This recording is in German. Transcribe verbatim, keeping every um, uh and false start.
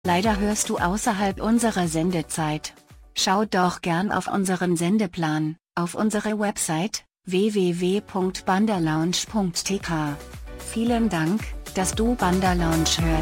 Leider hörst du außerhalb unserer Sendezeit. Schau doch gern auf unseren Sendeplan, auf unsere Website, w w w punkt bandalounge punkt t k. Vielen Dank, dass du Bandalounge hörst.